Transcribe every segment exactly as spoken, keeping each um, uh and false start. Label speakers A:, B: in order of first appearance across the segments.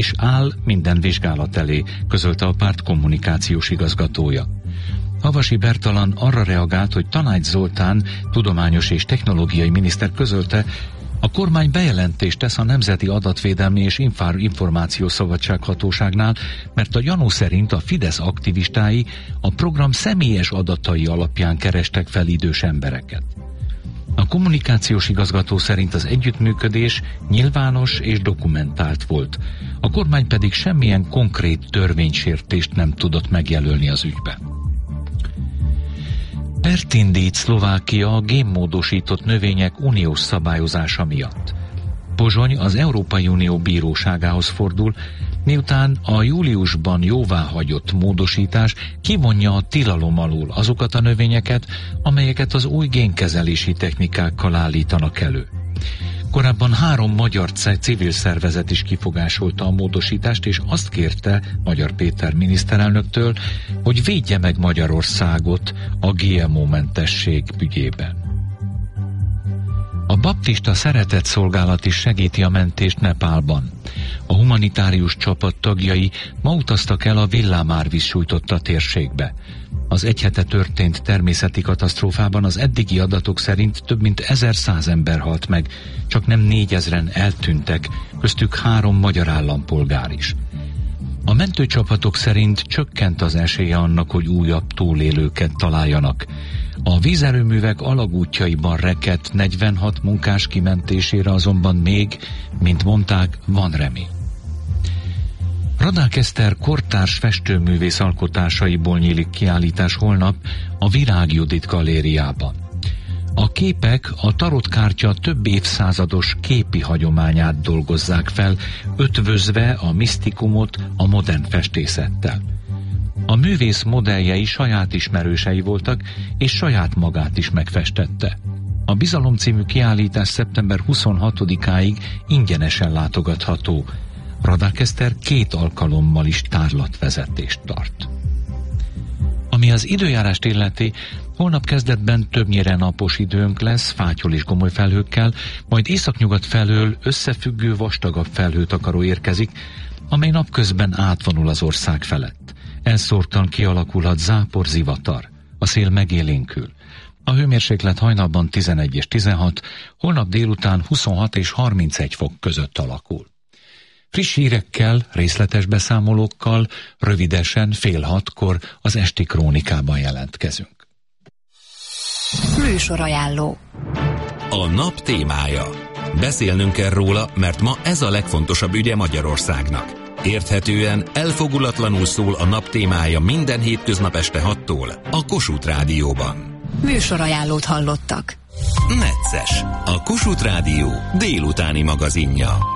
A: és áll minden vizsgálat elé, közölte a párt kommunikációs igazgatója. Havasi Bertalan arra reagált, hogy Tanács Zoltán, tudományos és technológiai miniszter közölte, a kormány bejelentést tesz a Nemzeti Adatvédelmi és Információszabadsághatóságnál, mert a gyanú szerint a Fidesz aktivistái a program személyes adatai alapján kerestek fel idős embereket. A kommunikációs igazgató szerint az együttműködés nyilvános és dokumentált volt. A kormány pedig semmilyen konkrét törvénysértést nem tudott megjelölni az ügyben. Pert indít Szlovákia a génmódosított növények uniós szabályozása miatt. Pozsony az Európai Unió bíróságához fordul, miután a júliusban jóváhagyott módosítás kivonja a tilalom alól azokat a növényeket, amelyeket az új génkezelési technikákkal állítanak elő. Korábban három magyar civil szervezet is kifogásolta a módosítást, és azt kérte Magyar Péter miniszterelnöktől, hogy védje meg Magyarországot a gé em o-mentesség ügyében. A baptista szeretetszolgálat is segíti a mentést Nepálban. A humanitárius csapat tagjai ma utaztak el a villámárvíz sújtotta térségbe. Az egy hete történt természeti katasztrófában az eddigi adatok szerint több mint ezerszáz ember halt meg, csak nem négyezren eltűntek, köztük három magyar állampolgár is. A mentőcsapatok szerint csökkent az esélye annak, hogy újabb túlélőket találjanak. A vízerőművek alagútjaiban rekedt negyvenhat munkás kimentésére azonban még, mint mondták, van remény. Radák Eszter kortárs festőművész alkotásaiból nyílik kiállítás holnap a Virág Judit galériában. A képek a tarotkártya több évszázados képi hagyományát dolgozzák fel, ötvözve a misztikumot a modern festészettel. A művész modelljei saját ismerősei voltak, és saját magát is megfestette. A Bizalom című kiállítás szeptember huszonhatodikáig ingyenesen látogatható. Radák Eszter két alkalommal is tárlatvezetést tart. Ami az időjárást illeti, holnap kezdetben többnyire napos időnk lesz, fátyol és gomoly felhőkkel, majd északnyugat felől összefüggő vastagabb felhőtakaró érkezik, amely napközben átvonul az ország felett. Elszórtan kialakulhat zápor, zivatar. A szél megélénkül. A hőmérséklet hajnalban tizenegy és tizenhat, holnap délután huszonhat és harmincegy fok között alakul. Friss hírekkel, részletes beszámolókkal, rövidesen fél hatkor az esti krónikában jelentkezünk.
B: Műsorajánló.
C: A nap témája. Beszélnünk kell róla, mert ma ez a legfontosabb ügye Magyarországnak. Érthetően, elfogulatlanul szól a nap témája minden hétköznap este hattól a Kossuth Rádióban.
B: Műsorajánlót hallottak.
C: Necces, a Kossuth Rádió délutáni magazinja.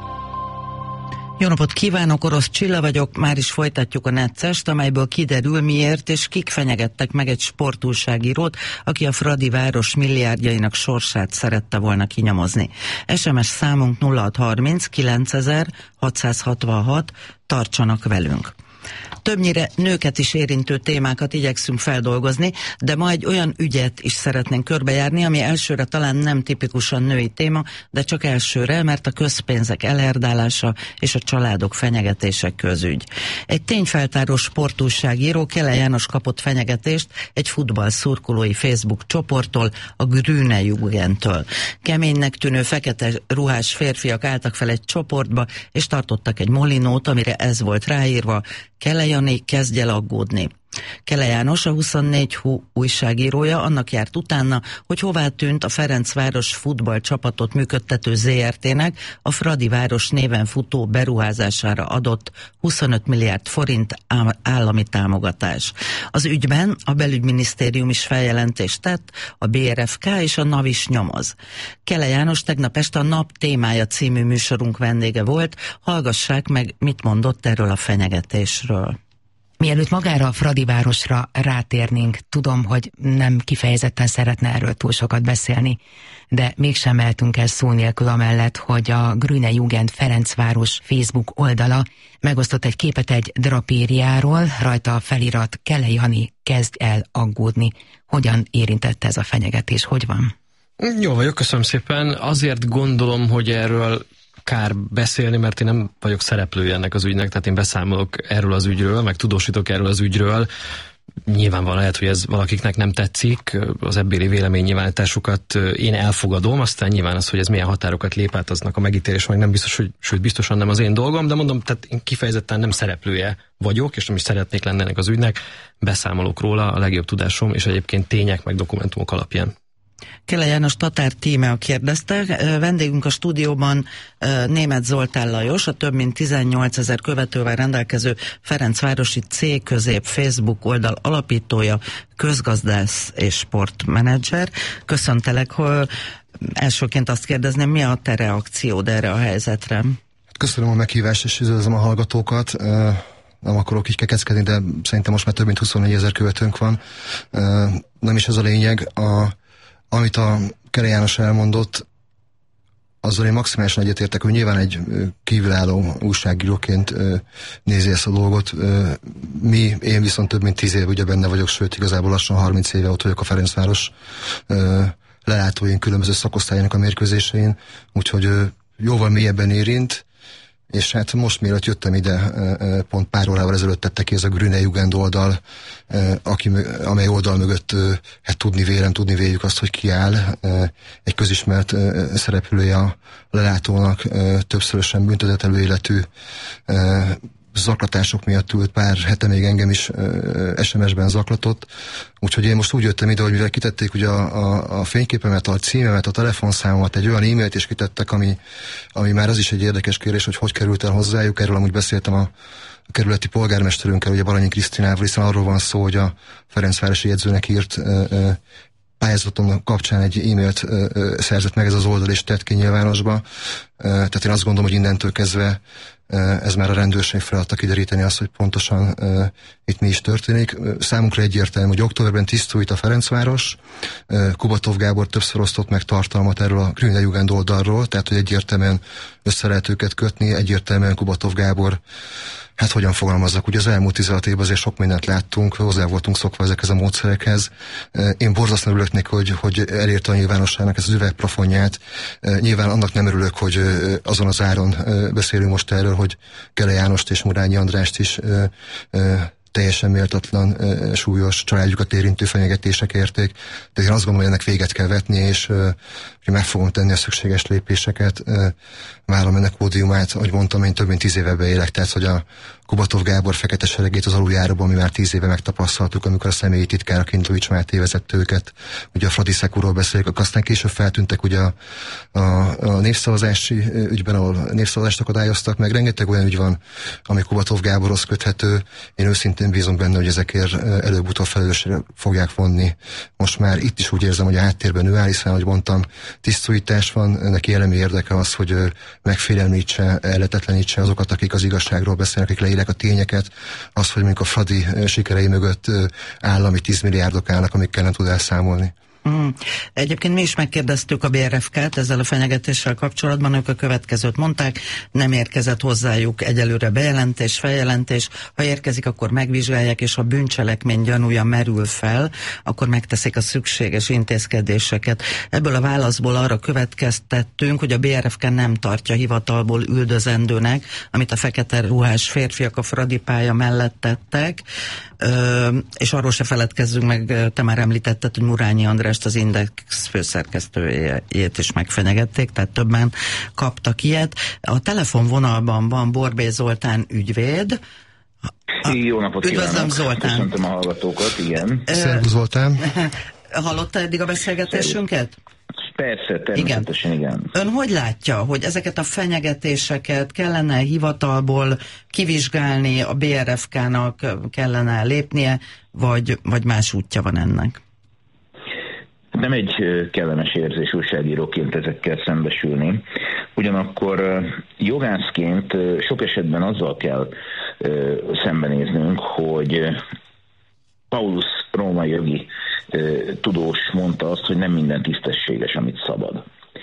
D: Jó napot kívánok, Orosz Csilla vagyok, már is folytatjuk a Neccest, amelyből kiderül, miért és kik fenyegettek meg egy sportújságírót, aki a Fradi város milliárdjainak sorsát szerette volna kinyomozni. es em es számunk nulla hatszázharminc kilencezer hatszázhatvanhat, tartsanak velünk. Többnyire nőket is érintő témákat igyekszünk feldolgozni, de ma egy olyan ügyet is szeretnénk körbejárni, ami elsőre talán nem tipikusan női téma, de csak elsőre, mert a közpénzek elherdálása és a családok fenyegetések közügy. Egy tényfeltáró sportújságíró, Kele János kapott fenyegetést egy futball szurkolói Facebook csoporttól, a Grüne Jugendtől. Keménynek tűnő fekete ruhás férfiak álltak fel egy csoportba, és tartottak egy molinót, amire ez volt ráírva: Kele Jani, kezdj el aggódni. Kele János, a huszonnégy hú újságírója, annak járt utána, hogy hová tűnt a Ferencváros futballcsapatot működtető zé er té-nek a Fradi város néven futó beruházására adott huszonöt milliárd forint állami támogatás. Az ügyben a belügyminisztérium is feljelentést tett, a bé er ef ká és a NAV is nyomoz. Kele János tegnap este a Nap témája című műsorunk vendége volt, hallgassák meg, mit mondott erről a fenyegetésről.
E: Mielőtt magára a Fradi városra rátérnénk, tudom, hogy nem kifejezetten szeretne erről túl sokat beszélni, de mégsem mehetünk el szó nélkül amellett, hogy a Grüne Jugend Ferencváros Facebook oldala megosztott egy képet egy drapériáról, rajta a felirat: Kele Jani, kezdj el aggódni. Hogyan érintette ez a fenyegetés? Hogy van?
F: Jó vagyok, köszönöm szépen. Azért gondolom, hogy erről kár beszélni, mert én nem vagyok szereplője ennek az ügynek, tehát én beszámolok erről az ügyről, meg tudósítok erről az ügyről. Nyilvánvalóan lehet, hogy ez valakiknek nem tetszik, az ebbéli véleménynyilvánításukat én elfogadom, aztán nyilván az, hogy ez milyen határokat lép át, aznak a megítélés meg nem biztos, hogy, sőt biztosan nem az én dolgom, de mondom, tehát én kifejezetten nem szereplője vagyok, és nem is szeretnék lenni ennek az ügynek, beszámolok róla a legjobb tudásom, és egyébként tények meg dokumentumok alapján.
D: Kele János Tatár Tímea kérdezte, vendégünk a stúdióban Németh Zoltán Lajos, a több mint tizennyolcezer követővel rendelkező Ferencvárosi C közép Facebook oldal alapítója, közgazdász és sportmenedzser. Köszöntelek, hogy elsőként azt kérdezném, mi a te reakciód erre a helyzetre?
G: Köszönöm a meghívást, és üdvözlöm a hallgatókat. Nem akarok így kekeckedni, de szerintem most már több mint huszonnégyezer követőnk van. Nem is ez a lényeg. A Amit a Kele János elmondott, azzal én maximálisan egyetértek, hogy nyilván egy kívülálló újságíróként nézi ezt a dolgot. Mi, én viszont több mint tíz év ugye benne vagyok, sőt igazából lassan harminc éve ott vagyok a Ferencváros lelátóin, különböző szakosztályának a mérkőzésein, úgyhogy jóval mélyebben érint, és hát most mielőtt jöttem ide, pont pár órával ezelőtt tette ki ez a Grüne Jugend oldal, aki, amely oldal mögött hát tudni vélem, tudni véljük azt, hogy ki áll. Egy közismert szereplője a lelátónak, többszörösen büntetetlenül életű zaklatások miatt ült, pár hete még engem is es em es-ben zaklatott. Úgyhogy én most úgy jöttem ide, hogy mivel kitették ugye a, a, a fényképemet, a címemet, a telefonszámomat, egy olyan e-mailt is kitettek, ami, ami már az is egy érdekes kérdés, hogy hogy került el hozzájuk. Erről amúgy beszéltem a, a kerületi polgármesterünkkel, ugye Baranyi Krisztinával, hiszen arról van szó, hogy a Ferencvárosi jegyzőnek írt pályázatom kapcsán egy e-mailt ö, ö, szerzett meg ez az oldal, és tett ki nyilvánosba. Tehát én azt gondolom, hogy innentől kezdve ez már a rendőrség feladta kideríteni azt, hogy pontosan uh, itt mi is történik. Számunkra egyértelmű, hogy októberben tisztult a Ferencváros, uh, Kubatov Gábor többször osztott meg tartalmat erről a Grüne Jugend oldalról, tehát hogy egyértelműen össze lehet őket kötni, egyértelműen Kubatov Gábor, hát hogyan fogalmazzak, ugye az elmúlt tizenhat évben azért sok mindent láttunk, hozzá voltunk szokva ezekhez a módszerekhez. Én borzasztóan örülök neki, hogy, hogy elérte a nyilvánosságnak ezt az üvegplafonját. Nyilván annak nem örülök, hogy azon az áron beszélünk most erről, hogy Kele Jánost és Murányi Andrást is teljesen méltatlan, súlyos családjukat érintő fenyegetések érték, de én azt gondolom, hogy ennek véget kell vetni, és hogy meg fogom tenni a szükséges lépéseket. Várom ennek pódiumát, ahogy mondtam, én több mint tíz éve beélek, tehát hogy a Kubatov Gábor fekete seregét az aluljáróban mi már tíz éve megtapasztaltuk, amikor a személyi titkára Kintovics Máté vezette őket. Ugye a Fradi Szekúról beszéljük, aztán később feltűntek ugye a, a, a népszavazási ügyben, ahol népszavazást akadályoztak meg. Rengeteg olyan ügy van, ami Kubatov Gáborhoz köthető. Én őszintén bízom benne, hogy ezekért előbb-utóbb felelősségre fogják vonni. Most már itt is úgy érzem, hogy a háttérben ő áll, hiszen, ahogy mondtam, tisztújítás van, neki elemi érdeke az, hogy megfélemlítse, elletetlenítse azokat, akik az igazságról beszélnek, akik leírják a tényeket, az, hogy mondjuk a Fradi sikerei mögött állami tízmilliárdok állnak, amikkel nem tud elszámolni.
D: Mm. Egyébként mi is megkérdeztük a bé er ef ká-t ezzel a fenyegetéssel kapcsolatban, ők a következőt mondták, nem érkezett hozzájuk egyelőre bejelentés, feljelentés, ha érkezik, akkor megvizsgálják, és ha bűncselekmény gyanúja merül fel, akkor megteszik a szükséges intézkedéseket. Ebből a válaszból arra következtettünk, hogy a bé er ef ká nem tartja hivatalból üldözendőnek, amit a fekete ruhás férfiak a Fradi pálya mellett tettek, Ö, és arról se feledkezzünk meg, te már említetted, hogy Murányi Andrást, az Index főszerkesztőjét is megfenyegették, tehát többen kaptak ilyet. A telefonvonalban van Borbély Zoltán ügyvéd.
H: A, Jó napot
D: üdvözlöm,
H: kívánok.
D: Zoltán.
H: Köszöntöm a hallgatókat, igen.
G: Szervusz, Zoltán.
D: Hallotta eddig a beszélgetésünket?
H: Persze, természetesen igen. igen.
D: Ön hogy látja, hogy ezeket a fenyegetéseket kellene hivatalból kivizsgálni, a bé er ef ká-nak kellene lépnie, vagy, vagy más útja van ennek?
H: Nem egy kellemes érzés újságíróként ezekkel szembesülni. Ugyanakkor jogászként sok esetben azzal kell szembenéznünk, hogy Paulus római jogi tudós mondta azt, hogy nem minden tisztességes, amit szabad.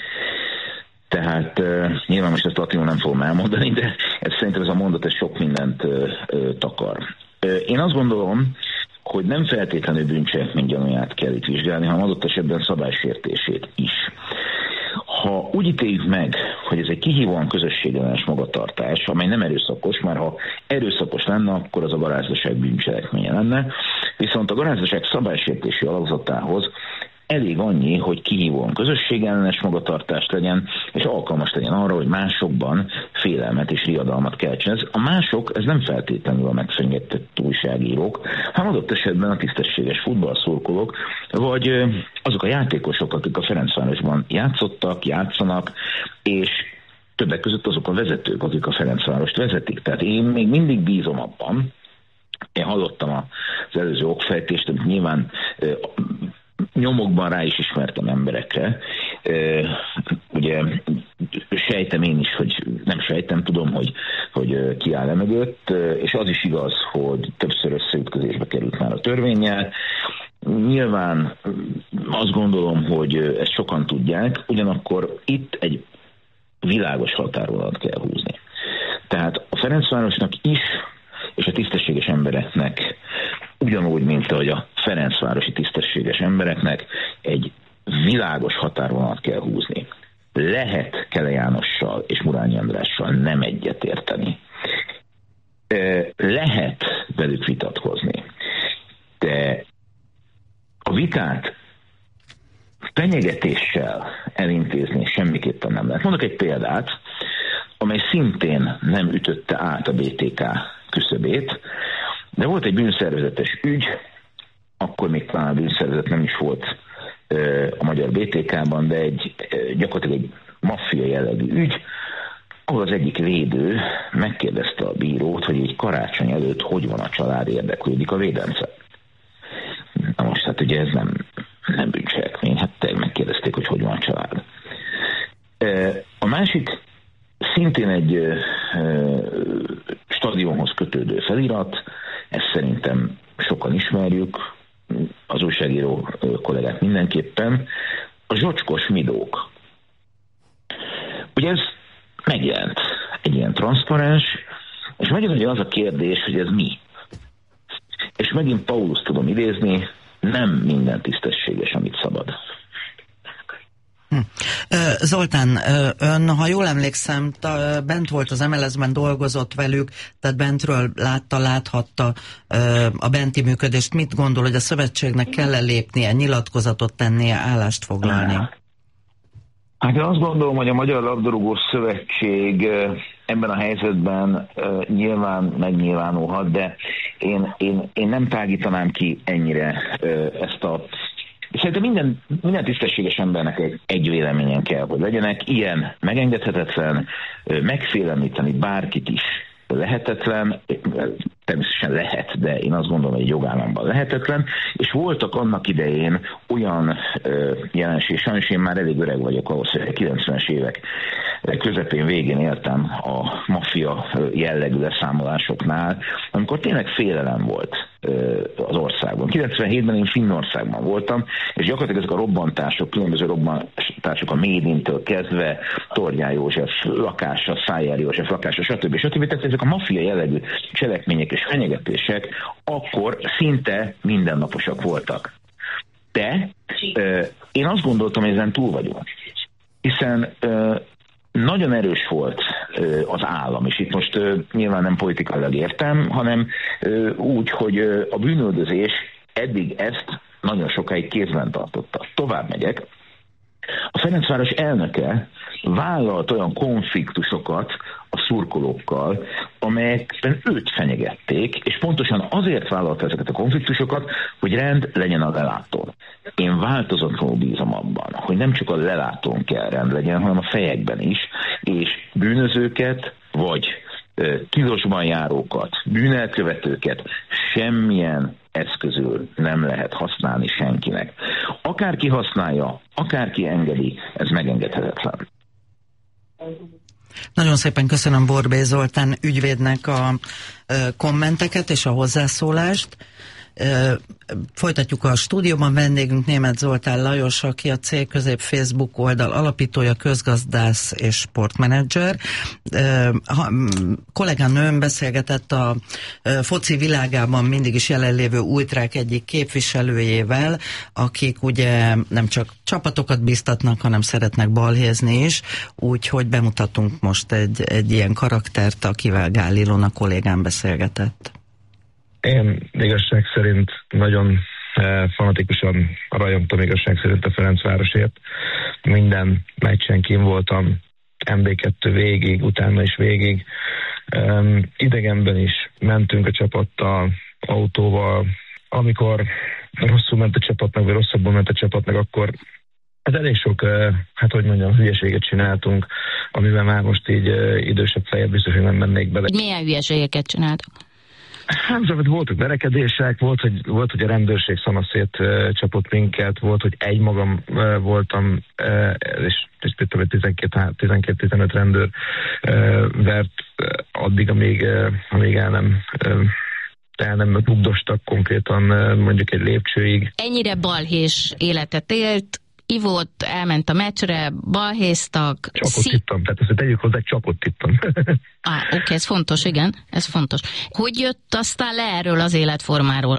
H: Tehát uh, nyilván most ezt latinul nem fogom elmondani, de ez szerintem ez a mondat ez sok mindent uh, uh, takar. Uh, én azt gondolom, hogy nem feltétlenül bűncselekmény gyanúját kell itt vizsgálni, hanem adott esetben szabálysértését is. ha úgy ítéljük meg, hogy ez egy kihívóan közösségellenes magatartás, amely nem erőszakos, mert ha erőszakos lenne, akkor az a garázdaság bűncselekménye lenne, viszont a garázdaság szabálysértési alapzatához elég annyi, hogy kihívóan közösségellenes magatartást legyen, és alkalmas legyen arra, hogy másokban félelmet és riadalmat keltsen. Ez, a mások, ez nem feltétlenül a megfenyegetett újságírók, hanem adott esetben a tisztességes futballszurkolók, vagy azok a játékosok, akik a Ferencvárosban játszottak, játszanak, és többek között azok a vezetők, akik a Ferencvárost vezetik. Tehát én még mindig bízom abban, én hallottam az előző okfejtést, amit nyilván nyomokban rá is ismertem emberekre. Ugye sejtem én is, hogy nem sejtem, tudom, hogy, hogy ki áll e mögött, és az is igaz, hogy többször összeütközésbe került már a törvénnyel. Nyilván azt gondolom, hogy ezt sokan tudják, ugyanakkor itt egy világos határvonalat kell húzni. Tehát a Ferencvárosnak is, és a tisztességes embereknek ugyanúgy, mint ahogy a ferencvárosi tisztességes embereknek egy világos határvonalat kell húzni. Lehet Kele Jánossal és Murányi Andrással nem egyetérteni. Lehet velük vitatkozni. De a vitát fenyegetéssel elintézni semmiképpen nem lehet. Mondok egy példát, amely szintén nem ütötte át a bé té ká küszöbét, de volt egy bűnszervezetes ügy, akkor még talán a bűnszervezet nem is volt a magyar bé té ká-ban, de egy, gyakorlatilag egy maffia jellegű ügy, ahol az egyik védő megkérdezte a bírót, hogy egy karácsony előtt hogy van a család, érdeklődik a védelmszer. Na most hát ugye ez nem, nem bűncselekmény, hát te megkérdezték, hogy hogy van a család. A másik szintén egy ö, stadionhoz kötődő felirat, ezt szerintem sokan ismerjük, az újságíró kollégák mindenképpen, a zsocskos midók. Ugye ez megjelent egy ilyen transzparens, és megint ugye az a kérdés, hogy ez mi. És megint Paulus tudom idézni, nem minden tisztességes, amit szabad.
D: Hm. Zoltán, ön, ha jól emlékszem, bent volt az em el es-ben, dolgozott velük, tehát bentről látta, láthatta a benti működést. Mit gondol, hogy a szövetségnek kell-e lépnie, nyilatkozatot tennie, állást foglalni?
H: Hát én azt gondolom, hogy a Magyar Labdarúgó Szövetség ebben a helyzetben nyilván megnyilvánulhat, de én, én, én nem tágítanám ki ennyire ezt a... Szerintem minden, minden tisztességes embernek egy, egy véleményen kell, hogy legyenek. Ilyen megengedhetetlen, megfélemlíteni bárkit is lehetetlen, természetesen lehet, de én azt gondolom, hogy egy jogállamban lehetetlen, és voltak annak idején olyan ö, jelenség, sajnos én már elég öreg vagyok ahhoz, hogy a kilencvenes évek közepén végén éltem a maffia jellegű leszámolásoknál, amikor tényleg félelem volt ö, az országban. kilencvenhétben én Finnországban voltam, és gyakorlatilag ezek a robbantások, különböző robbantások a Médintől kezdve, Tornyán József lakása, Szájer József lakása, stb. stb. Tehát ezek a maffia jellegű cselekmények és fenyegetések akkor szinte mindennaposak voltak. De ö, én azt gondoltam, hogy ezen túl vagyunk. Hiszen ö, nagyon erős volt ö, az állam, és itt most ö, nyilván nem politikailag értem, hanem ö, úgy, hogy ö, a bűnöldözés eddig ezt nagyon sokáig kézben tartotta. Tovább megyek. A Ferencváros elnöke vállalt olyan konfliktusokat a szurkolókkal, amelyekben őt fenyegették, és pontosan azért vállalta ezeket a konfliktusokat, hogy rend legyen a lelátón. Én változatlanul bízom abban, hogy nem csak a lelátón kell rend legyen, hanem a fejekben is, és bűnözőket, vagy tilosban járókat, bűnelkövetőket semmilyen eszközül nem lehet használni senkinek. Akárki használja, akárki engedi, ez megengedhetetlen.
D: Nagyon szépen köszönöm Borbély Zoltán ügyvédnek a kommenteket és a hozzászólást. Folytatjuk a stúdióban, vendégünk Németh Zoltán Lajos, aki a Célközép Facebook oldal alapítója, közgazdász és sportmenedzser. Kollégánőm beszélgetett a foci világában mindig is jelenlévő ultrák egyik képviselőjével, akik ugye nem csak csapatokat bíztatnak, hanem szeretnek balhézni is, úgyhogy bemutatunk most egy, egy ilyen karaktert, akivel Gál Ilona kollégám beszélgetett.
I: Én igazság szerint nagyon eh, fanatikusan rajongtam igazság szerint a Ferencvárosért. Minden meccsen kim voltam, em bé kettő végig, utána is végig. Um, idegenben is mentünk a csapattal, autóval. Amikor rosszul ment a csapatnak, vagy rosszabbul ment a csapatnak, akkor hát elég sok, eh, hát hogy mondjam, hülyeséget csináltunk, amiben már most így eh, idősebb fejjel biztos, hogy nem mennék bele.
J: Milyen hülyeségeket csináltok?
I: Hát, voltak verekedések, volt, hogy, volt, hogy a rendőrség szanaszét uh, csapott minket, volt, hogy egymagam uh, voltam, uh, és, és például tizenkét-tizenöt rendőr uh, vert uh, addig, amíg, uh, amíg el nem, uh, el nem bugdostak konkrétan uh, mondjuk egy lépcsőig.
J: Ennyire balhés életet élt, ivott, elment a meccsre, balhéztak.
I: Csapott
J: Szí...
I: ittam, tehát ezt tegyük hozzá, csapott ittam.
J: Á, oké, ez fontos, igen, ez fontos. Hogy jött aztán le erről az életformáról?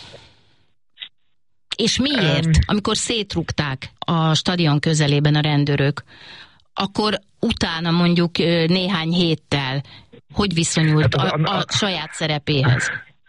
J: És miért? Um, Amikor szétrugták a stadion közelében a rendőrök, akkor utána mondjuk néhány héttel hogy viszonyult hát a, a, a saját szerepéhez?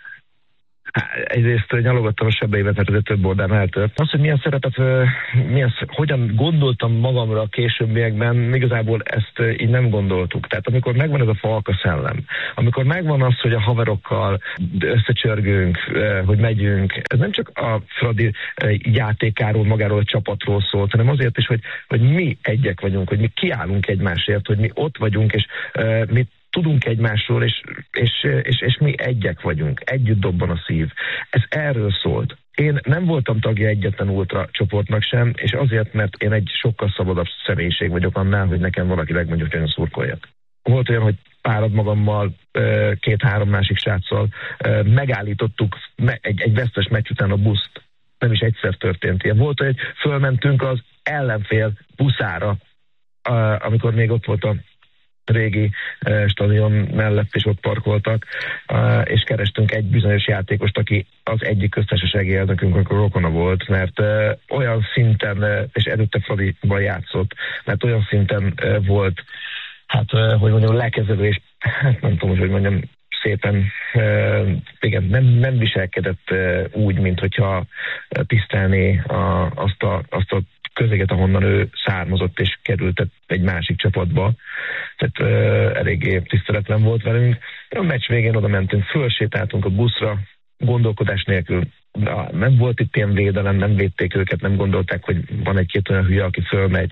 I: Egyrészt nyalogattam a sebeimet, mert ez több oldalán eltört. Az, hogy milyen szerepet, milyen, hogyan gondoltam magamra a későbbiekben, igazából ezt így nem gondoltuk. Tehát amikor megvan ez a falka szellem, amikor megvan az, hogy a haverokkal összecsörgünk, hogy megyünk, ez nem csak a Fradi játékáról, magáról a csapatról szólt, hanem azért is, hogy, hogy mi egyek vagyunk, hogy mi kiállunk egymásért, hogy mi ott vagyunk, és mi tudunk egymásról, és, és, és, és mi egyek vagyunk, együtt dobban a szív. Ez erről szólt. Én nem voltam tagja egyetlen ultra csoportnak sem, és azért, mert én egy sokkal szabadabb személyiség vagyok annál, hogy nekem valaki megmondja, hogy nagyon szurkoljak. Volt olyan, hogy párad magammal, két-három másik sráccal megállítottuk egy, egy vesztes meccs után a buszt. Nem is egyszer történt ilyen. Volt, hogy fölmentünk az ellenfél buszára, amikor még ott volt a régi uh, stadion mellett, és ott parkoltak, uh, és kerestünk egy bizonyos játékost, aki az egyik köztársasági elnökünk, akkor rokona volt, mert uh, olyan szinten, uh, és előtte Fradiban játszott, mert olyan szinten uh, volt, hát, uh, hogy mondjam, lekezelő, és hát nem tudom, hogy mondjam, szépen, uh, igen, nem, nem viselkedett uh, úgy, mint hogyha tisztelné a, azt, a, azt a közéget, ahonnan ő származott és került egy másik csapatba. Tehát uh, eléggé tiszteletlen volt velünk. A meccs végén oda mentünk, fölsétáltunk a buszra, gondolkodás nélkül. Na, nem volt itt ilyen védelem, nem védték őket, nem gondolták, hogy van egy-két olyan hülye, aki fölmegy.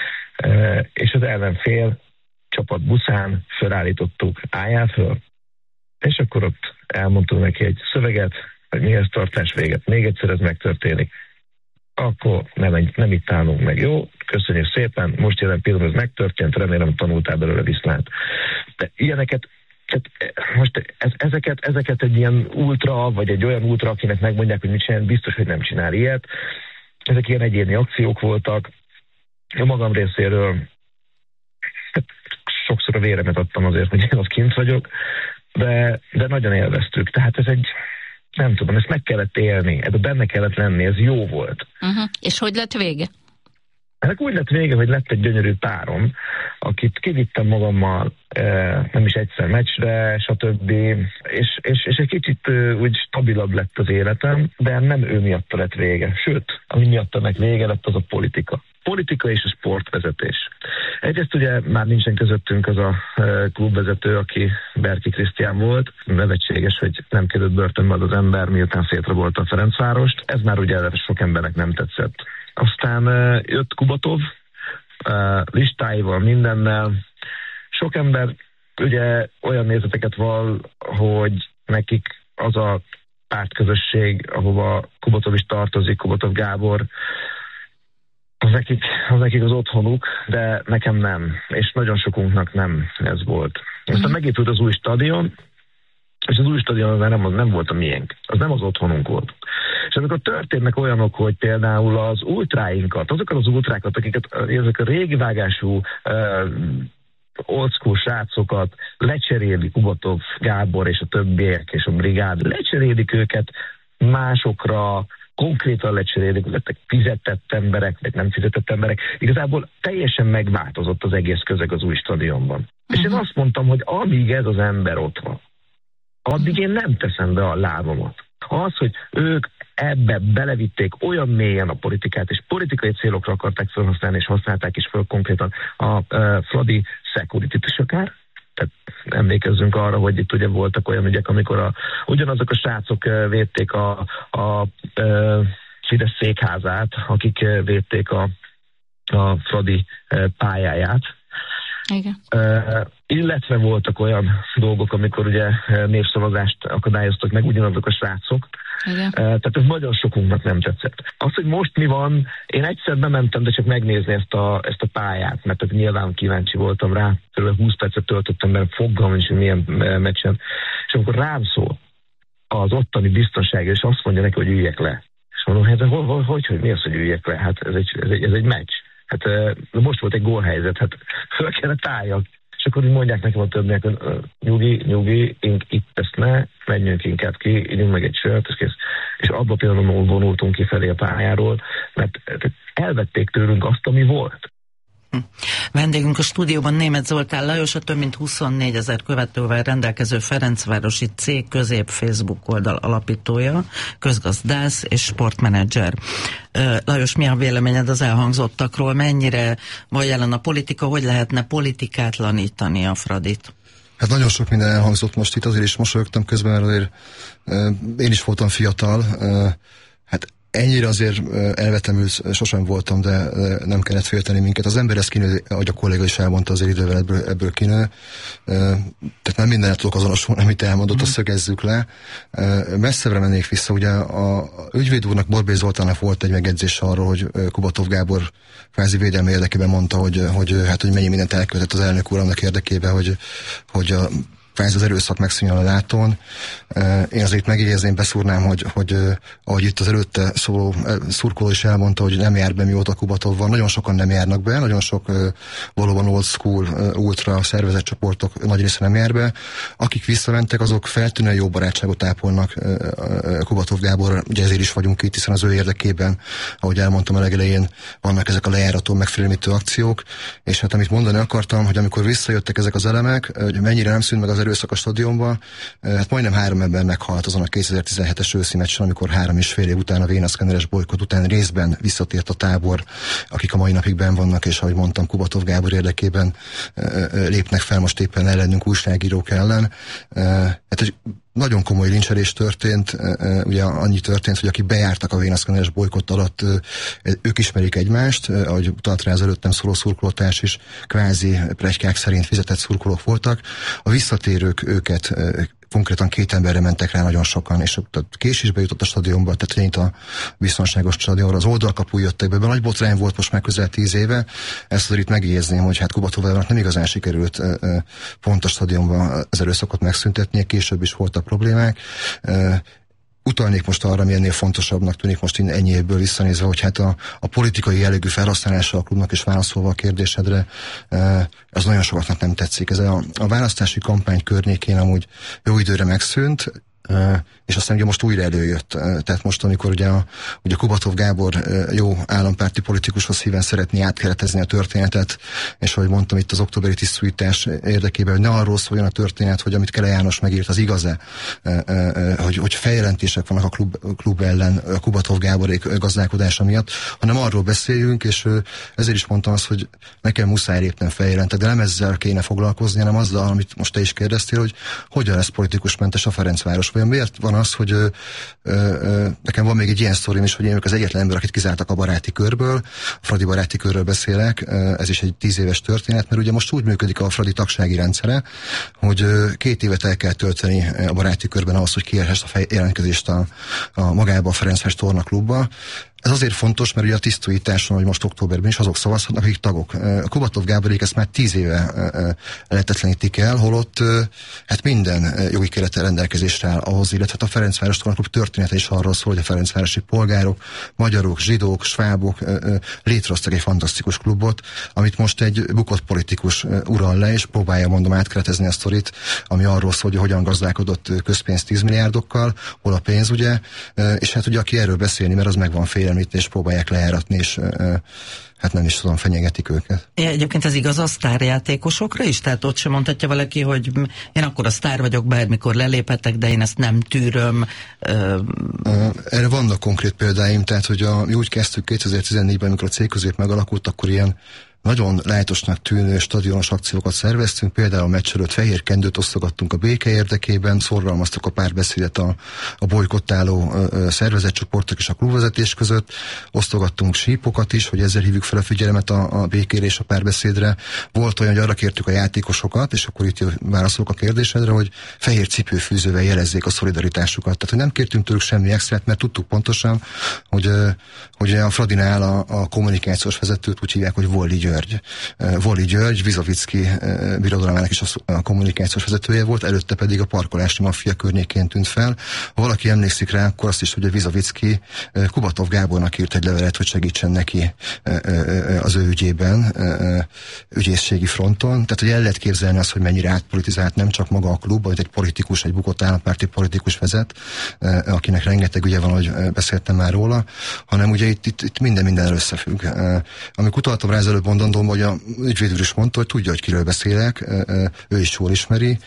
I: Uh, és az ellenfél csapat buszán felállítottuk, álljál föl. És akkor ott elmondtunk neki egy szöveget, hogy mihez tartás véget. Még egyszer ez megtörténik. Akkor nem, nem itt állunk meg. Jó, köszönjük szépen, most jelen pillanatban ez megtörtént, remélem tanultál belőle viszlát. De ilyeneket, most ez, ezeket, ezeket egy ilyen ultra, vagy egy olyan ultra, akinek megmondják, hogy mit csinál, biztos, hogy nem csinál ilyet. Ezek ilyen egyéni akciók voltak. A magam részéről sokszor a véremet adtam azért, hogy én az kint vagyok, de, de nagyon élveztük. Tehát ez egy, nem tudom, ezt meg kellett élni, ebbe benne kellett lenni, ez jó volt.
J: Uh-huh. És hogy lett vége?
I: Ennek úgy lett vége, hogy lett egy gyönyörű párom, akit kivittem magammal, nem is egyszer meccsre, stb. És, és, és egy kicsit úgy stabilabb lett az életem, de nem ő miatta lett vége. Sőt, ami miatta meg vége lett, az a politika. Politika és a sportvezetés. Egyrészt ugye már nincsen közöttünk az a klubvezető, aki Berki Krisztián volt. Nevetséges, hogy nem került börtönbe az ember, miután szétrabolta a Ferencvárost. Ez már ugye sok embernek nem tetszett. Aztán uh, jött Kubatov, uh, listáival, mindennel. Sok ember ugye olyan nézeteket vall, hogy nekik az a pártközösség, ahova Kubatov is tartozik, Kubatov Gábor, az nekik, az nekik az otthonuk, de nekem nem. És nagyon sokunknak nem ez volt. Aztán megépült az új stadion, És az új stadion már nem, nem volt a miénk, az nem az otthonunk volt. És amikor történnek olyanok, hogy például az ultráinkat, azokat az ultrákat, akiket ezek a régi vágású uh, old school srácokat lecserélik, Kubatov Gábor és a többiek és a brigád, lecserélik őket másokra, konkrétan lecserélik, lettek fizetett emberek, vagy nem fizetett emberek. Igazából teljesen megváltozott az egész közeg az új stadionban. Uh-huh. És én azt mondtam, hogy amíg ez az ember ott van, addig én nem teszem be a lábamat. Az, hogy ők ebbe belevitték olyan mélyen a politikát, és politikai célokra akarták felhasználni, és használták is fel konkrétan a uh, Fradi Security-t is akár. Tehát emlékezzünk arra, hogy itt ugye voltak olyan ügyek, amikor a, ugyanazok a srácok uh, védték a, a uh, Fidesz székházát, akik uh, védték a, a Fradi uh, pályáját.
J: Igen.
I: Uh, illetve voltak olyan dolgok, amikor ugye népszavazást akadályoztak meg ugyanazok a srácok. Igen. Uh, tehát ez nagyon sokunknak nem tetszett. Az, hogy most mi van, én egyszer bementem, de csak megnézni ezt a, ezt a pályát, mert tehát nyilván kíváncsi voltam rá, kb. húsz percet töltöttem, mert fogalmam is, hogy milyen meccsen. És amikor rám szól az ottani biztonság, és azt mondja neki, hogy üljek le. És mondom, hát hogy, hogy, hogy, hogy mi az, hogy üljek le? Hát ez egy, ez egy, ez egy meccs. Hát uh, most volt egy gólhelyzet, hát föl kellett álljak. És akkor úgy mondják nekem a többiek, hogy uh, nyugi, nyugi, itt ezt ne, menjünk inkább ki, ígyünk meg egy sört, és kész. És abban például vonultunk kifelé a pályáról, mert elvették tőlünk azt, ami volt.
D: Hm. Vendégünk a stúdióban Németh Zoltán Lajos, a több mint huszonnégy ezer követővel rendelkező Ferencvárosi Cég közép Facebook oldal alapítója, közgazdász és sportmenedzser. Lajos, mi a véleményed az elhangzottakról? Mennyire van jelen a politika? Hogy lehetne politikátlanítani a Fradit?
G: Hát nagyon sok minden elhangzott most itt, azért is mosolyogtam közben, mert azért én is voltam fiatal. Hát ennyire azért elvetemült sosem voltam, de nem kellett félteni minket. Az ember ezt kinő, ahogy a kolléga is elmondta, azért idővel ebből, ebből kinő. Tehát nem mindent tudok azonosulni, amit elmondott, azt szögezzük le. Messzebbre mennék vissza, ugye a ügyvéd úrnak, Borbély Zoltánnak volt egy megjegyzés arról, hogy Kubatov Gábor kvázi védelme érdekében mondta, hogy, hogy, hát, hogy mennyi mindent elkövetett az elnök úr annak érdekében, hogy, hogy a kvázi az erőszak megszűnjön a látón. Én azért megjegyezném, beszúrnám, hogy, hogy ahogy itt az előtte szóló szurkoló is elmondta, hogy nem jár be, mióta Kubatov van. Nagyon sokan nem járnak be, nagyon sok valóban old school, ultra szervezett csoportok nagy része nem jár be. Akik visszamentek, azok feltűnően jó barátságot ápolnak Kubatov Gábor, ugye ezért is vagyunk itt, hiszen az ő érdekében, ahogy elmondtam a legelején, vannak ezek a lejárató megfélemlítő akciók, és hát amit mondani akartam, hogy amikor visszajöttek ezek az elemek, hogy mennyire nem szűnt meg az erőszak a stadionban, hát majdnem három ember meghalt azon a kétezer-tizenhetes őszi meccsen, amikor három és fél év után a vénaszkenneres bolykott után részben visszatért a tábor, akik a mai napig benn vannak, és ahogy mondtam, Kubatov Gábor érdekében lépnek fel most éppen ellenünk újságírók ellen. Hát egy nagyon komoly lincselés történt, ugye annyi történt, hogy akik bejártak a vénaszkenneres bolykott alatt, ők ismerik egymást, ahogy utalt rá az előttem szóló szurkolótárs is, kvázi pletykák szerint fizetett szurkolók voltak. A visszatérők őket konkrétan két emberre mentek rá nagyon sokan, és késésbe jutott a stadionba, tehát lényt a biztonságos stadionra. Az oldalkapuj jöttek be, be nagy botrány volt most már közel tíz éve. Ezt azért itt megjegyezném, hogy hát Kubatovnak nem igazán sikerült pont a stadionban az erőszakot megszüntetnie, később is voltak problémák. Utalnék most arra, ami ennél fontosabbnak tűnik most ennyi évből visszanézve, hogy hát a, a politikai jellegű felhasználása a klubnak, és válaszolva a kérdésedre, ez nagyon sokaknak nem tetszik. Ez a, a választási kampány környékén amúgy jó időre megszűnt, és aztán ugye most újra előjött. Tehát most, amikor ugye a, ugye Kubatov Gábor jó állampárti politikushoz híven szeretné átkeretezni a történetet, és ahogy mondtam, itt az októberi tisztújítás érdekében, hogy ne arról szóljon a történet, hogy amit Kele János megírt, az igaz-e, hogy, hogy feljelentések vannak a klub, klub ellen, a Kubatov Gáborék gazdálkodása miatt, hanem arról beszéljünk, és ezért is mondtam azt, hogy nekem muszáj lépnem feljelentek, de nem ezzel kéne foglalkozni, hanem azzal, amit most te is kérdeztél, hogy hogyan lesz politikusmentes a Ferencváros. Vajon miért van az, hogy ö, ö, nekem van még egy ilyen sztorim is, hogy én az egyetlen ember, akit kizártak a baráti körből, a Fradi baráti körről beszélek, ez is egy tíz éves történet, mert ugye most úgy működik a Fradi tagsági rendszere, hogy két évet el kell tölteni a baráti körben ahhoz, hogy kiérhess a jelentkezést a, a magába a Ferencváros Tornaklubba. Ez azért fontos, mert ugye a tisztújításon, hogy most októberben is azok szavazhatnak, akik tagok. A Kubatov Gáborék ezt már tíz éve lehetetlenítik el, holott hát minden jogi kerete rendelkezésre áll ahhoz, illetve a Ferencváros Tornaklub története is arról szól, hogy a ferencvárosi polgárok, magyarok, zsidók, svábok létrehoztak egy fantasztikus klubot, amit most egy bukott politikus ural le, és próbálja, mondom, átkeretezni a sztorit, ami arról szól, hogy hogyan gazdálkodott közpénz tíz milliárdokkal, hol a pénz, ugye, és hát ugye aki erről beszélni, mert az meg van félemlíteni, és próbálják lejáratni, és hát nem is tudom, fenyegetik őket.
D: É, egyébként ez igaz a sztárjátékosokra is? Tehát ott sem mondhatja valaki, hogy én akkor a sztár vagyok, bármikor leléphetek, de én ezt nem tűröm.
G: Erre vannak konkrét példáim, tehát hogy a, mi úgy kezdtük kétezer-tizennégyben, amikor a cégközép megalakult, akkor ilyen nagyon lájtosnak tűnő stadionos akciókat szerveztünk, például a meccs előtt fehér kendőt osztogattunk a béke érdekében, szorgalmaztuk a párbeszédet a, a bolykottáló szervezetcsoportok és a klubvezetés között, osztogattunk sípokat is, hogy ezzel hívjuk fel a figyelmet a, a békére és a párbeszédre. Volt olyan, hogy arra kértük a játékosokat, és akkor itt válaszolok a kérdésedre, hogy fehér cipőfűzővel jelezzék a szolidaritásukat. Tehát, hogy nem kértünk tőlük semmi extrát, mert tudtuk pontosan, hogy, hogy a Fradinál a, a kommunikációs vezetőt úgy hívják, hogy Volli György. Volli György, Vizovicki birodalmának is a kommunikációs vezetője volt, előtte pedig a parkolási maffia környékén tűnt fel. Ha valaki emlékszik rá, akkor azt is, hogy a Vizovicki Kubatov Gábornak írt egy levelet, hogy segítsen neki az ő ügyében, ügyészségi fronton. Tehát, hogy el lehet képzelni azt, hogy mennyire átpolitizált nem csak maga a klub, vagy egy politikus, egy bukott állampárti politikus vezet, akinek rengeteg ügye van, hogy beszéltem már róla, hanem ugye itt, itt, itt minden minden összefügg. Amikor utaltam rá az előbb mondandóm, hogy a ügyvéd úr is mondta, hogy tudja, hogy kiről beszélek, ő is jól ismeri.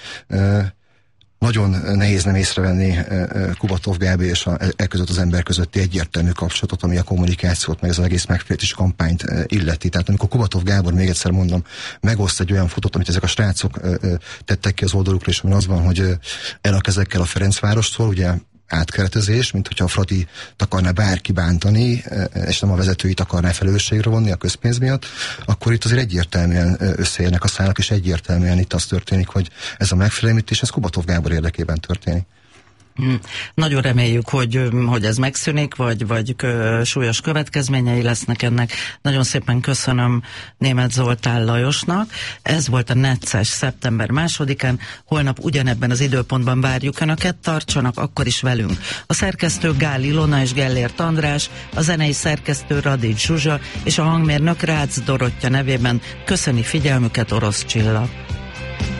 G: Nagyon nehéz nem észrevenni Kubatov Gábor és a, e között az ember közötti egyértelmű kapcsolatot, ami a kommunikációt, meg az egész megféltés kampányt illeti. Tehát amikor Kubatov Gábor, még egyszer mondom, megoszt egy olyan fotót, amit ezek a srácok tettek ki az oldalukra, és ami az van, hogy el a kezekkel a Ferencvárostól, ugye átkeretezés, mint hogyha a Fradi akarná bárki bántani, és nem a vezetőit akarná felelősségre vonni a közpénz miatt, akkor itt azért egyértelműen összeérnek a szálak, és egyértelműen itt az történik, hogy ez a megfélemlítés, ez Kubatov Gábor érdekében történik.
D: Hmm. Nagyon reméljük, hogy, hogy ez megszűnik, vagy, vagy kö, súlyos következményei lesznek ennek. Nagyon szépen köszönöm Németh Zoltán Lajosnak. Ez volt a Necces szeptember másodikán. Holnap ugyanebben az időpontban várjuk Önöket, tartsanak akkor is velünk. A szerkesztő Gál Ilona és Gellért András, a zenei szerkesztő Radics Zsuzsa és a hangmérnök Rácz Dorottya nevében köszöni figyelmüket Orosz Csilla.